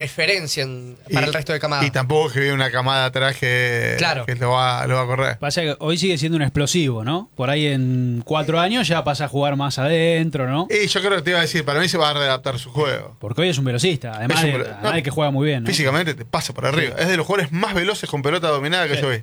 referencia para el resto de camadas. Y tampoco es que viene una camada atrás que lo va a correr. Pasa que hoy sigue siendo un explosivo, ¿no? Por ahí en 4 años ya pasa a jugar más adentro, ¿no? Y yo creo que te iba a decir, para mí se va a readaptar su juego. Porque hoy es un velocista, además de que juega muy bien, ¿no? Físicamente te pasa por arriba. Sí. Es de los jugadores más veloces con pelota dominada que yo vi.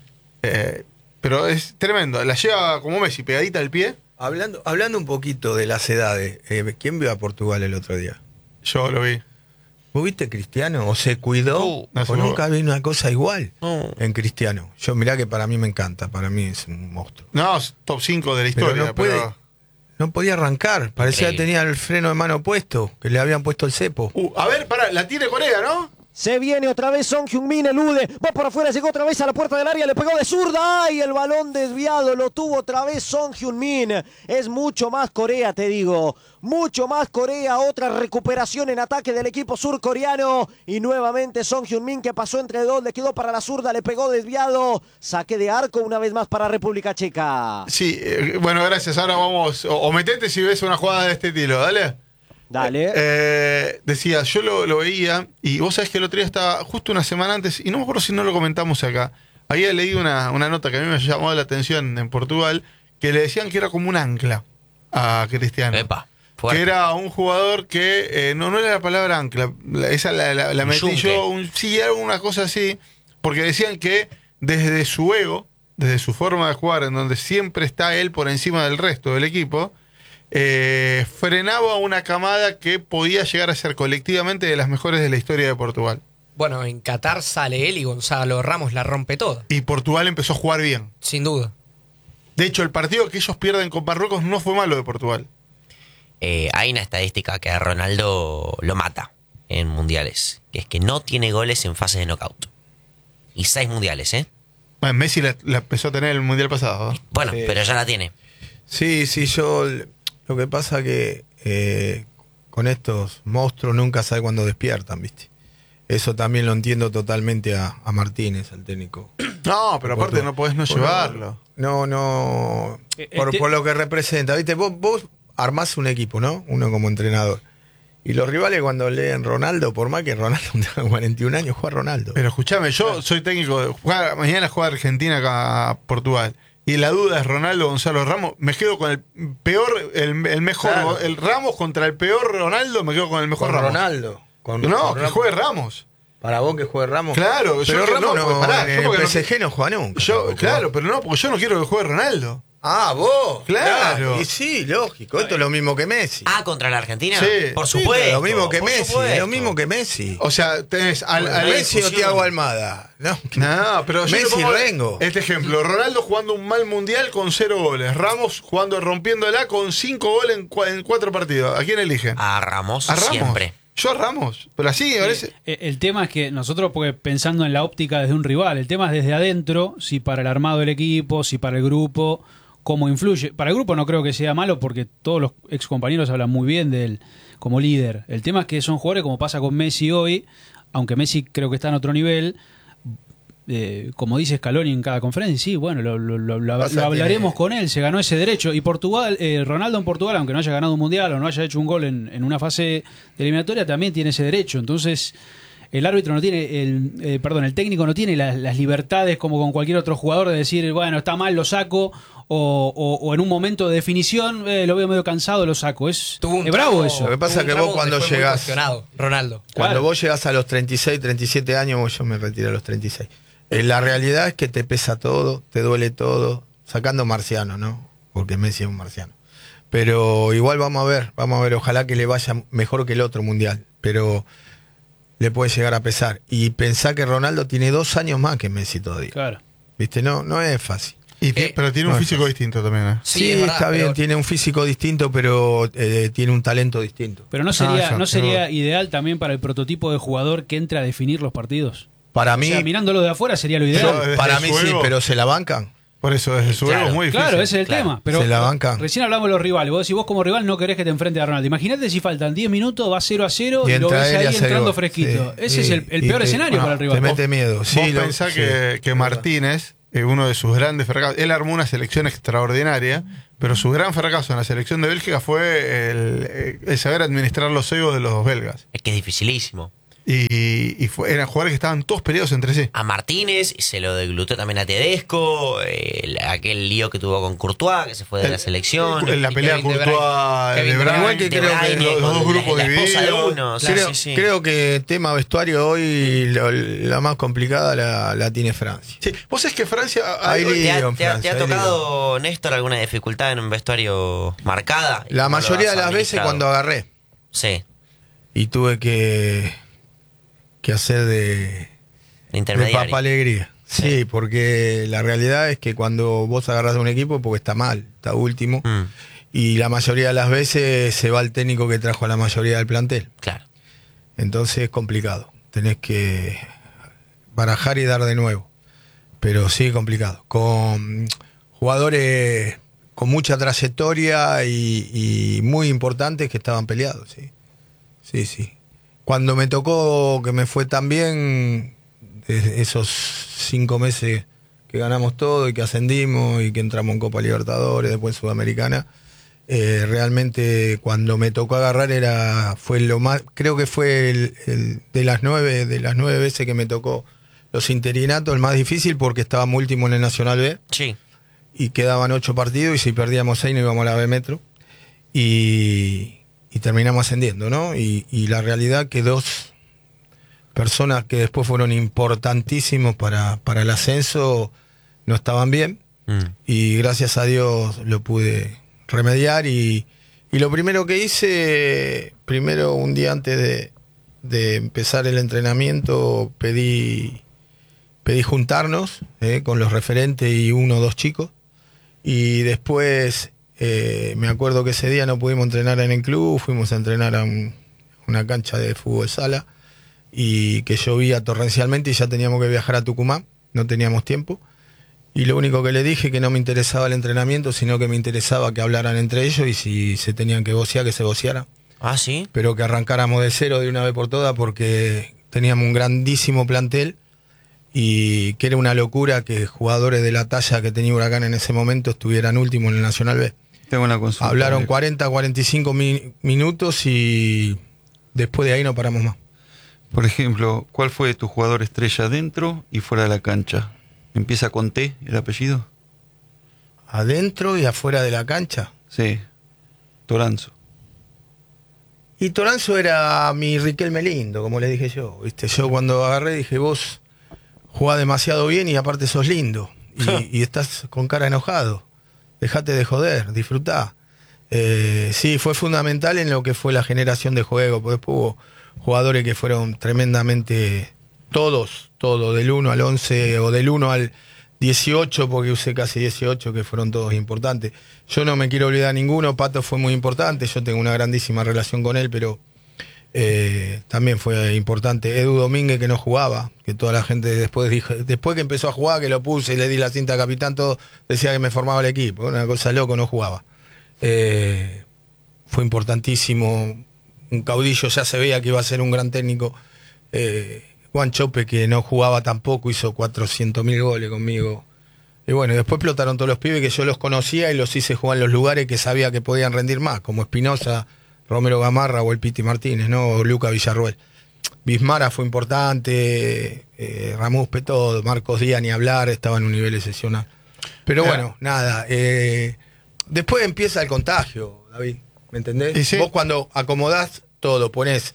Pero es tremendo. La lleva como Messi, pegadita al pie. Hablando un poquito de las edades, ¿quién vio a Portugal el otro día? Yo lo vi. ¿Vos viste Cristiano? ¿O se cuidó? ¿O nunca vi una cosa igual en Cristiano? Yo mirá que para mí me encanta, para mí es un monstruo. No, es top 5 de la historia. No podía arrancar, parecía que tenía el freno de mano puesto, que le habían puesto el cepo. A ver, pará, la tiene Corea, ¿no? Se viene otra vez Son Heung-min, elude, va por afuera, llegó otra vez a la puerta del área, le pegó de zurda, ¡ay! El balón desviado, lo tuvo otra vez Son Heung-min. Es mucho más Corea, te digo, mucho más Corea, otra recuperación en ataque del equipo surcoreano, y nuevamente Son Heung-min que pasó entre dos, le quedó para la zurda, le pegó desviado, saque de arco una vez más para República Checa. Sí, bueno, gracias, ahora vamos, o metete si ves una jugada de este estilo, dale. Dale. Decía, yo lo veía, y vos sabés que el otro día estaba justo una semana antes, y no me acuerdo si no lo comentamos acá. Había leído una nota que a mí me llamó la atención en Portugal, que le decían que era como un ancla a Cristiano. Epa, que era un jugador que no era la palabra ancla, esa la metí yo, sí, era una cosa así, porque decían que desde su ego, desde su forma de jugar, en donde siempre está él por encima del resto del equipo, frenaba una camada que podía llegar a ser colectivamente de las mejores de la historia de Portugal. Bueno, en Qatar sale él y Gonzalo Ramos la rompe toda. Y Portugal empezó a jugar bien. Sin duda. De hecho, el partido que ellos pierden con Marruecos no fue malo de Portugal. Hay una estadística que a Ronaldo lo mata en mundiales, que es que no tiene goles en fases de knockout. Y 6 mundiales, ¿eh? Bueno, Messi la empezó a tener el mundial pasado, ¿no? Bueno, pero ya la tiene. Sí, yo... Lo que pasa que con estos monstruos nunca sabe cuándo despiertan, ¿viste? Eso también lo entiendo totalmente a Martínez, al técnico. No, pero aparte no podés no llevarlo. No. Por lo que representa, ¿viste? Vos armás un equipo, ¿no? Uno como entrenador. Y los rivales cuando leen Ronaldo, por más que Ronaldo tenga 41 años, juega Ronaldo. Pero escúchame, yo soy técnico, mañana juega Argentina acá a Portugal. Y la duda es Ronaldo Gonzalo Ramos. Me quedo con el peor, el mejor. Claro. El Ramos contra el peor Ronaldo, me quedo con el mejor Ramos. Ronaldo. Que juegue Ramos. Para vos que juegue Ramos. Pero Ramos no, el PSG no juega nunca. Claro, pero no, porque yo no quiero que juegue Ronaldo. Ah, vos. Claro. Y sí, lógico. Esto es lo mismo que Messi. Ah, contra la Argentina. Sí. Por supuesto. Lo mismo que Messi. Supuesto. Es lo mismo que Messi. O sea, tenés al Messi o Thiago Almada. No, pero Messi Rengo. Este ejemplo, Ronaldo jugando un mal mundial con 0 goles. Ramos jugando rompiéndola con 5 goles en 4 partidos. ¿A quién eligen? A Ramos, Ramos. Siempre. Yo a Ramos, pero así me parece. El tema es que nosotros, porque pensando en la óptica desde un rival, el tema es desde adentro, si para el armado del equipo, si para el grupo, cómo influye. Para el grupo no creo que sea malo porque todos los ex compañeros hablan muy bien de él como líder. El tema es que son jugadores como pasa con Messi hoy, aunque Messi creo que está en otro nivel, como dice Scaloni en cada conferencia, sí, bueno, lo hablaremos con él, se ganó ese derecho. Y Portugal, Ronaldo en Portugal, aunque no haya ganado un mundial o no haya hecho un gol en una fase de eliminatoria, también tiene ese derecho. Entonces, el árbitro no tiene, el técnico no tiene las libertades como con cualquier otro jugador de decir, bueno, está mal, lo saco, o en un momento de definición, lo veo medio cansado, lo saco. Es bravo eso. Lo que pasa es que vos cuando llegás, Ronaldo. Cuando vos llegás a los 36, 37 años, yo me retiré a los 36. La realidad es que te pesa todo, te duele todo, sacando Marciano, ¿no? Porque Messi es un marciano. Pero igual vamos a ver, ojalá que le vaya mejor que el otro mundial, pero le puede llegar a pesar. Y pensá que Ronaldo tiene 2 años más que Messi todavía. Claro. ¿Viste? No es fácil. Pero tiene un físico distinto también, ¿eh? Sí, verdad, está bien, tiene un físico distinto, pero tiene un talento distinto. Pero ¿no sería ideal también para el prototipo de jugador que entre a definir los partidos? Para mí, mirándolo de afuera sería lo ideal. Para mí sí, pero se la bancan. Por eso desde su ego es muy difícil. Claro, ese es el tema. Pero se la bancan. Recién hablamos de los rivales. Vos decís, vos como rival no querés que te enfrente a Ronaldo. Imagínate si faltan 10 minutos, va 0-0 y lo ves ahí entrando fresquito. Ese es el peor escenario para el rival. Te mete miedo. Vos pensás que Martínez, uno de sus grandes fracasos, él armó una selección extraordinaria, pero su gran fracaso en la selección de Bélgica fue el saber administrar los egos de los belgas. Es que es dificilísimo. eran jugadores que estaban todos peleados entre sí. A Martínez, se lo deglutó también a Tedesco, aquel lío que tuvo con Courtois, que se fue de la selección. La pelea Courtois-De Igual que creo que los dos grupos la esposa de divididos. uno. Creo que tema vestuario hoy la más complicada la tiene Francia. Sí, vos sabés que Francia... ¿Te ha tocado, Néstor, alguna dificultad en un vestuario marcada? La mayoría de las veces cuando agarré. Sí. Y tuve que hacer de Papa Alegría. Sí, porque la realidad es que cuando vos agarrás a un equipo, porque está mal, está último, y la mayoría de las veces se va el técnico que trajo a la mayoría del plantel. Claro. Entonces es complicado. Tenés que barajar y dar de nuevo. Pero sí, complicado. Con jugadores con mucha trayectoria y muy importantes que estaban peleados, sí. Sí. Cuando me tocó, que me fue tan bien, esos 5 meses que ganamos todo y que ascendimos y que entramos en Copa Libertadores, después en Sudamericana, realmente cuando me tocó agarrar fue lo más, creo que fue el de las 9 veces que me tocó los interinatos, el más difícil porque estábamos último en el Nacional B. Sí. Y quedaban 8 partidos y si perdíamos 6 no íbamos a la B Metro. Y terminamos ascendiendo, ¿no? Y la realidad que 2 personas que después fueron importantísimos para el ascenso no estaban bien. Y gracias a Dios lo pude remediar. Y lo primero que hice, un día antes de empezar el entrenamiento, pedí juntarnos con los referentes y 1 o 2 chicos. Y después... me acuerdo que ese día no pudimos entrenar en el club, fuimos a entrenar a una cancha de fútbol sala y que llovía torrencialmente y ya teníamos que viajar a Tucumán, no teníamos tiempo. Y lo único que le dije que no me interesaba el entrenamiento, sino que me interesaba que hablaran entre ellos y si se tenían que vocear, que se vocearan. Ah, sí. Pero que arrancáramos de cero de una vez por todas porque teníamos un grandísimo plantel y que era una locura que jugadores de la talla que tenía Huracán en ese momento estuvieran últimos en el Nacional B. Tengo una consulta. Hablaron 45 minutos y después de ahí no paramos más. Por ejemplo, ¿cuál fue tu jugador estrella dentro y fuera de la cancha? ¿Empieza con T el apellido? ¿Adentro y afuera de la cancha? Sí, Toranzo. Y Toranzo era mi Riquelme lindo, como le dije yo. ¿Viste? Yo cuando agarré dije, vos jugás demasiado bien y aparte sos lindo. Y estás con cara enojado. Dejate de joder, disfrutá. Sí, fue fundamental en lo que fue la generación de juego, porque después hubo jugadores que fueron tremendamente, todos, del 1 al 11 o del 1 al 18, porque usé casi 18, que fueron todos importantes. Yo no me quiero olvidar ninguno, Pato fue muy importante, yo tengo una grandísima relación con él, pero también fue importante. Edu Domínguez, que no jugaba, que toda la gente después que empezó a jugar, que lo puse y le di la cinta a capitán, todo decía que me formaba el equipo, una cosa loco, no jugaba. Fue importantísimo, un caudillo, ya se veía que iba a ser un gran técnico. Juan Chope, que no jugaba tampoco, hizo 400.000 goles conmigo. Y bueno, después explotaron todos los pibes que yo los conocía y los hice jugar en los lugares que sabía que podían rendir más, como Espinosa, Romero Gamarra o el Piti Martínez, ¿no? O Luca Villarruel. Bismara fue importante, Ramuz Petó, Marcos Díaz ni hablar, estaba en un nivel excepcional. Pero bueno, nada. Después empieza el contagio, David, ¿me entendés? Sí. Vos cuando acomodás todo, ponés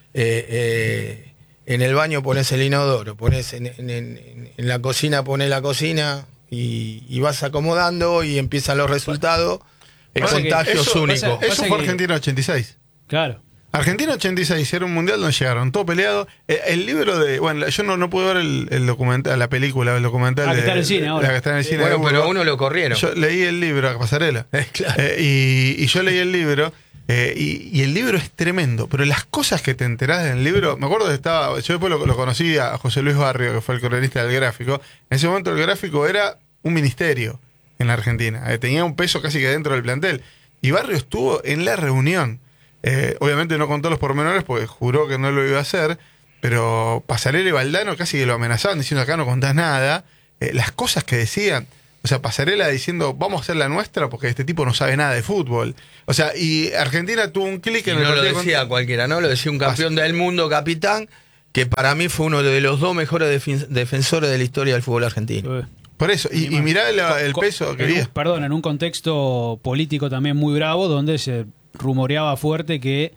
en el baño ponés el inodoro, ponés en la cocina ponés la cocina y vas acomodando y empiezan los resultados. El contagio es único. Eso fue Argentina 86. Claro. Argentina 86 era un mundial donde llegaron, todo peleado. El libro de... Bueno, yo no pude ver el documental, la película, el documental. Que está en el cine ahora. La que está en el cine. Bueno, pero a uno lo corrieron. Yo leí el libro, a Pasarela. Claro. Y yo leí el libro. Y el libro es tremendo, pero las cosas que te enterás del libro, me acuerdo que yo después lo conocí a José Luis Barrio, que fue el cronista del Gráfico. En ese momento el Gráfico era un ministerio en la Argentina, tenía un peso casi que dentro del plantel, y Barrio estuvo en la reunión. Obviamente no contó los pormenores porque juró que no lo iba a hacer, pero Pasarela y Valdano casi que lo amenazaban diciendo acá no contás nada. Las cosas que decían, o sea, Pasarela diciendo vamos a hacer la nuestra porque este tipo no sabe nada de fútbol. O sea, y Argentina tuvo un clic en el no lo partido decía cualquiera, ¿no? Lo decía un campeón del mundo, capitán, que para mí fue uno de los 2 mejores defensores de la historia del fútbol argentino. Por eso, y mirá el peso que había. En un contexto político también muy bravo, donde se rumoreaba fuerte que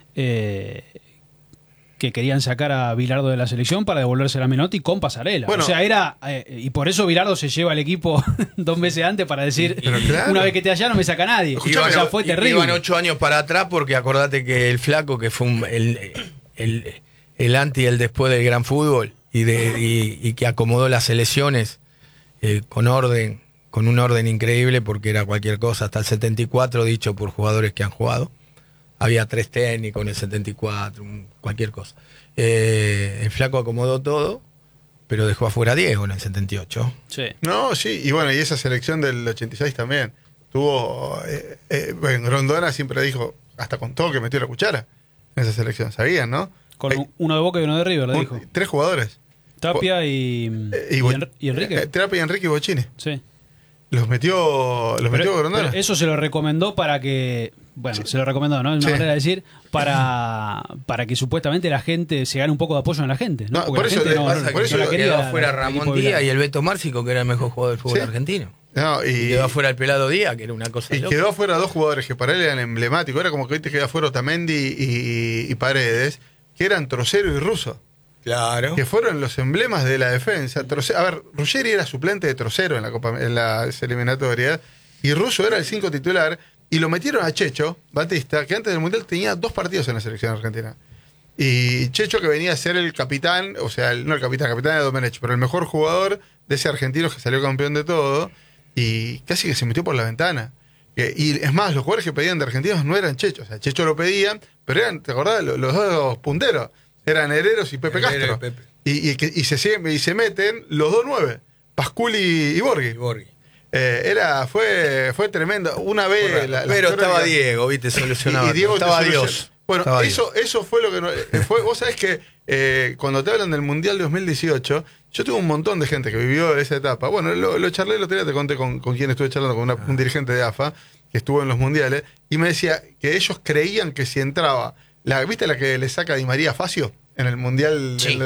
querían sacar a Bilardo de la selección para devolverse a Menotti con Pasarela. Bueno, o sea, era... y por eso Bilardo se lleva al equipo 2 meses antes para decir, claro, una vez que te allá no me saca nadie. Escuchame, o sea, fue terrible. Iban 8 años para atrás porque acordate que el Flaco, que fue el antes y el después del gran fútbol, y que acomodó las selecciones con un orden increíble, porque era cualquier cosa, hasta el 74, dicho por jugadores que han jugado. Había 3 técnicos en el 74, cualquier cosa. El Flaco acomodó todo, pero dejó afuera a Diego en el 78. Sí. No, sí, y bueno, y esa selección del 86 también. Tuvo. Grondona siempre dijo, hasta contó que metió la cuchara en esa selección, ¿sabían, no? Con uno de Boca y uno de River, le dijo. 3 jugadores. Tapia y Enrique. Tapia y Enrique y Bocchini. Sí. Los metió Grondona. Pero eso se lo recomendó para que... Bueno, se lo recomendó, ¿no? Es una manera de decir, para que supuestamente la gente se gane un poco de apoyo en la gente, ¿no? No, por eso la quedó afuera la Ramón Díaz y el Beto Márcico, que era el mejor jugador del fútbol argentino. No, y quedó afuera el Pelado Díaz, que era una cosa y loca. quedó afuera 2 jugadores que para él eran emblemáticos. Era como que hoy te queda afuera Otamendi y Paredes, que eran Trocero y Russo. Claro. Que fueron los emblemas de la defensa. A ver, Ruggeri era suplente de Trocero en las eliminatorias, y Russo era el 5 titular, y lo metieron a Checho Batista, que antes del Mundial tenía 2 partidos en la selección argentina. Y Checho, que venía a ser el capitán, o sea, no el capitán de Domenech, pero el mejor jugador de ese argentino que salió campeón de todo, y casi que se metió por la ventana. Y es más, los jugadores que pedían de argentinos no eran Checho, o sea, Checho lo pedían, pero eran, ¿te acordás? Los 2 punteros. Eran Herreros y Pepe Castro. Y se meten los 2 9, Pasculi y Borghi. Fue tremendo. Una vez. Pero estaba Diego, viste, solucionado. Y Diego estaba Dios. Bueno, estaba eso fue lo que fue. Vos sabés que cuando te hablan del Mundial de 2018, yo tuve un montón de gente que vivió esa etapa. Bueno, lo charlé el otro día, te conté con quien estuve charlando, con un dirigente de AFA que estuvo en los mundiales, y me decía que ellos creían que si entraba. ¿Viste la que le saca Di María a Facio en el Mundial del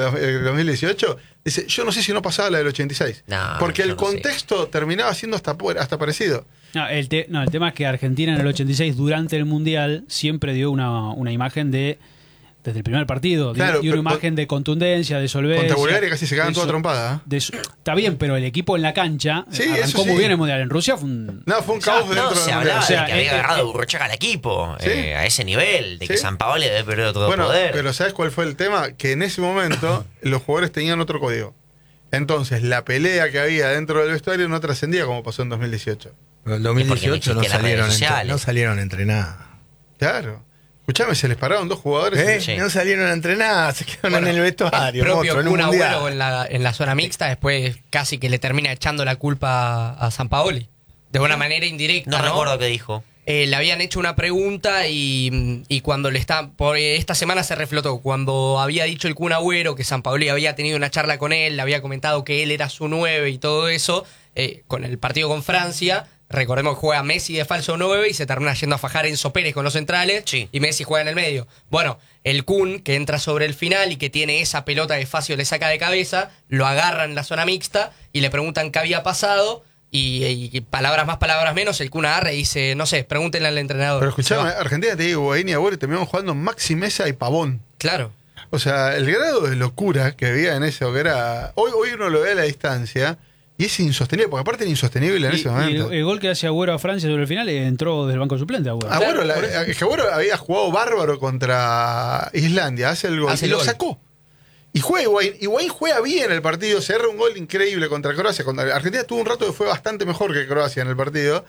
2018? Dice, yo no sé si no pasaba la del 86. No, porque el contexto terminaba siendo hasta parecido. El tema es que Argentina en el 86, durante el Mundial, siempre dio una imagen desde el primer partido, claro, dio una imagen de contundencia, de solvencia. Contra Bulgaria casi se quedaban toda trompada. Está bien, pero el equipo en la cancha arrancó muy bien el Mundial. En Rusia fue un caos dentro se hablaba de que había agarrado Burruchaga al equipo, a ese nivel, de que San Paolo debe perder todo poder. Pero ¿sabes cuál fue el tema? Que en ese momento los jugadores tenían otro código. Entonces, la pelea que había dentro del vestuario no trascendía como pasó en 2018. En el 2018 no salieron a entrenar. Claro. Escuchame, se les pararon 2 jugadores. Sí. No salieron a entrenar, se quedaron en el vestuario. El propio Kun Agüero en la zona mixta, después casi que le termina echando la culpa a Sampaoli. De una manera indirecta. No recuerdo qué dijo. Le habían hecho una pregunta y cuando esta semana se reflotó, cuando había dicho el Kun Agüero que Sampaoli había tenido una charla con él, le había comentado que él era su 9 y todo eso, con el partido con Francia. Recordemos que juega Messi de falso 9 y se termina yendo a fajar Enzo Pérez con los centrales, y Messi juega en el medio. Bueno, el Kun, que entra sobre el final y que tiene esa pelota que Facio le saca de cabeza, lo agarra en la zona mixta y le preguntan qué había pasado, y palabras más, palabras menos, el Kun agarra y dice, no sé, pregúntenle al entrenador. Pero escuchame, Argentina te digo, Higuaín y Agüero, y terminamos jugando Maxi Mesa y Pavón. Claro. O sea, el grado de locura que había en eso, que era... Hoy uno lo ve a la distancia... Y es insostenible, porque aparte era insostenible en ese momento. El gol que hace Agüero a Francia sobre el final entró del banco suplente. Agüero había jugado bárbaro contra Islandia, hace el gol y lo sacó. Y juega Higuaín. Higuaín juega bien el partido, se erra un gol increíble contra Croacia. Argentina tuvo un rato que fue bastante mejor que Croacia en el partido,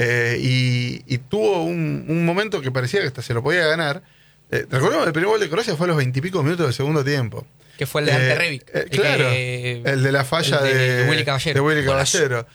y tuvo un momento que parecía que hasta se lo podía ganar. Recordemos, el primer gol de Croacia fue a los 20 y pico minutos del segundo tiempo. Que fue el de Ante Rebic. Claro, el de la falla de Willy Caballero.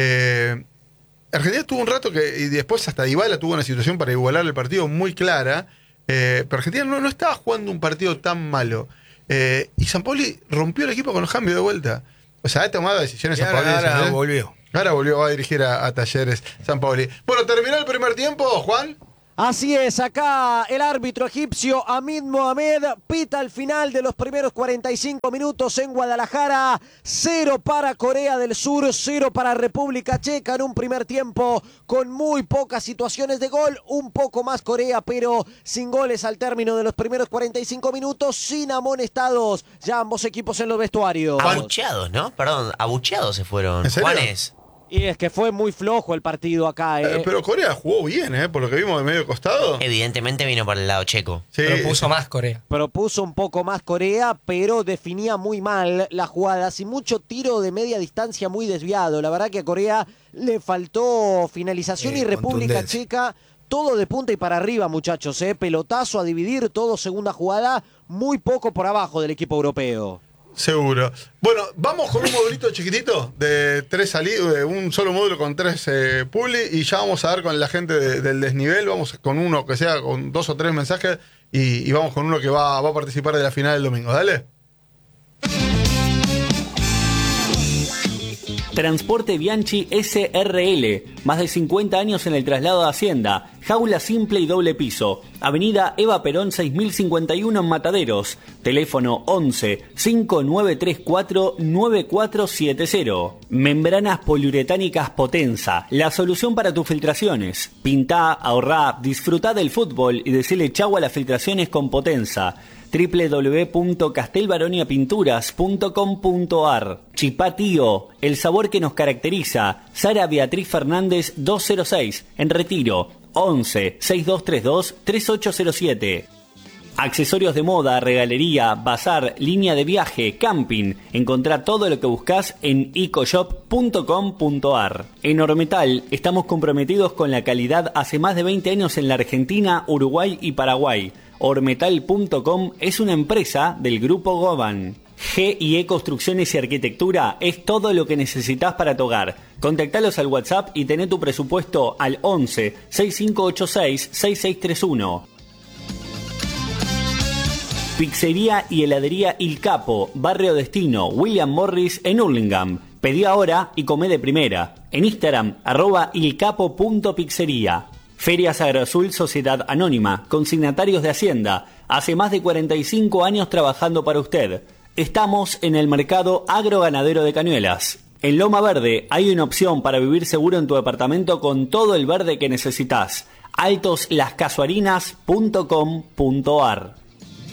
Argentina tuvo un rato y después hasta Dybala tuvo una situación para igualar el partido muy clara, pero Argentina no estaba jugando un partido tan malo. Y Sampaoli rompió el equipo con los cambios de vuelta. O sea, ha tomado decisiones Sampaoli. Ahora volvió, va a dirigir a Talleres Sampaoli. Bueno, terminó el primer tiempo, Juan. Así es, acá el árbitro egipcio Hamid Mohamed pita el final de los primeros 45 minutos en Guadalajara. 0 para Corea del Sur, 0 para República Checa en un primer tiempo con muy pocas situaciones de gol. Un poco más Corea, pero sin goles al término de los primeros 45 minutos, sin amonestados ya ambos equipos en los vestuarios. Abucheados, ¿no? Perdón, abucheados se fueron. ¿En serio? Juanes. Y es que fue muy flojo el partido acá. Pero Corea jugó bien, por lo que vimos de medio costado. Evidentemente vino por el lado checo. Sí. Propuso más Corea. Propuso un poco más Corea, pero definía muy mal las jugadas y mucho tiro de media distancia muy desviado. La verdad que a Corea le faltó finalización y República contundencia. Checa todo de punta y para arriba, muchachos. Pelotazo a dividir, todo segunda jugada, muy poco por abajo del equipo europeo. Seguro. Bueno, vamos con un modulito chiquitito de 3 salidas, un solo módulo con 3 publi y ya vamos a dar con la gente del desnivel. Vamos con uno que sea con 2 o 3 mensajes y vamos con uno que va a participar de la final del domingo. Dale. Transporte Bianchi SRL, más de 50 años en el traslado de Hacienda, jaula simple y doble piso, Avenida Eva Perón 6051 en Mataderos, teléfono 11 5934 9470. Membranas poliuretánicas Potenza, la solución para tus filtraciones. Pintá, ahorrá, disfrutá del fútbol y decirle chau a las filtraciones con Potenza. www.castelbaroniapinturas.com.ar. Chipá Tío, el sabor que nos caracteriza. Sara Beatriz Fernández 206, en Retiro, 11 6232 3807. Accesorios de moda, regalería, bazar, línea de viaje, camping. Encontrá todo lo que buscas en ecoshop.com.ar. En Ormetal estamos comprometidos con la calidad hace más de 20 años en la Argentina, Uruguay y Paraguay. Ormetal.com es una empresa del Grupo Goban. GIE Construcciones y Arquitectura es todo lo que necesitas para tu hogar. Contactalos al WhatsApp y tené tu presupuesto al 11 6586 6631. Pizzería y heladería Il Capo, Barrio Destino, William Morris en Hurlingham. Pedí ahora y comé de primera. En Instagram, @ilcapo.pizzería. Ferias Agroazul Sociedad Anónima, consignatarios de Hacienda. Hace más de 45 años trabajando para usted. Estamos en el mercado agroganadero de Cañuelas. En Loma Verde hay una opción para vivir seguro en tu departamento con todo el verde que necesitas. altoslascasuarinas.com.ar.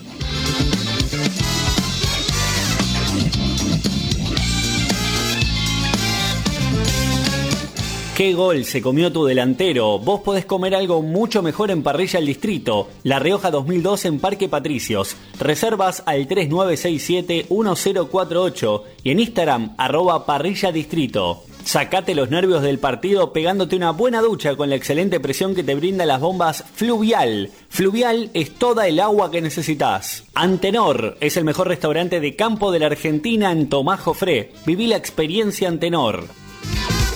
¿Qué gol se comió tu delantero? Vos podés comer algo mucho mejor en Parrilla El Distrito, La Rioja 2002 en Parque Patricios. Reservas al 3967-1048 y en Instagram @parrilladistrito. Sacate los nervios del partido pegándote una buena ducha con la excelente presión que te brinda las bombas Fluvial. Fluvial es toda el agua que necesitas. Antenor es el mejor restaurante de campo de la Argentina en Tomás Jofré. Viví la experiencia Antenor.